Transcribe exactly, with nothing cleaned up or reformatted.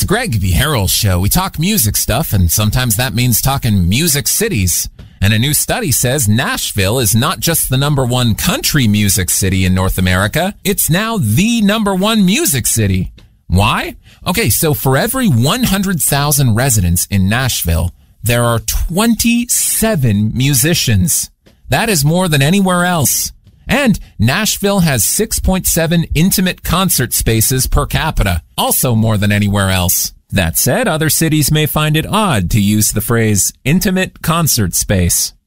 Greg V. Harrell's show. We talk music stuff, and sometimes that means talking music cities. And a new study says Nashville is not just the number one country music city in North America, it's now the number one music city. Why? Okay, so for every one hundred thousand residents in Nashville, there are twenty-seven musicians. That is more than anywhere else. And Nashville has six point seven intimate concert spaces per capita, also more than anywhere else. That said, other cities may find it odd to use the phrase intimate concert space.